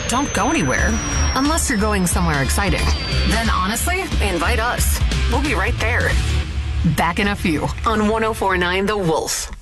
don't go anywhere. Unless you're going somewhere exciting. Then honestly, invite us. We'll be right there. Back in a few on 104.9 The Wolf.